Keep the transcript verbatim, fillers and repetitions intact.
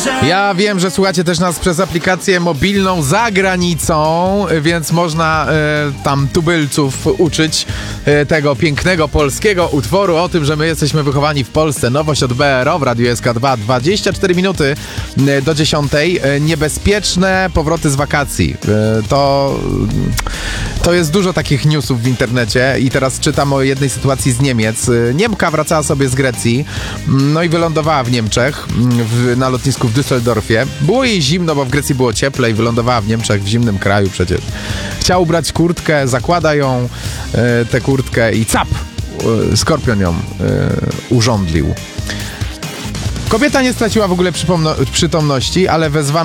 Ja wiem, że słuchacie też nas przez aplikację mobilną za granicą, więc można e, tam tubylców uczyć e, tego pięknego polskiego utworu o tym, że my jesteśmy wychowani w Polsce. Nowość od B R O w Radiu S K dwa. dwadzieścia cztery minuty e, do dziesiątej. E, niebezpieczne powroty z wakacji. E, to, to jest dużo takich newsów w internecie i teraz czytam o jednej sytuacji z Niemiec. E, Niemka wracała sobie z Grecji, no i wylądowała w Niemczech, w, na lotnisku w Düsseldorfie. Było jej zimno, bo w Grecji było cieplej, wylądowała w Niemczech, w zimnym kraju przecież. Chciała ubrać kurtkę, zakłada ją, e, tę kurtkę i cap! E, skorpion ją e, urządlił. Kobieta nie straciła w ogóle przypomno- przytomności, ale wezwano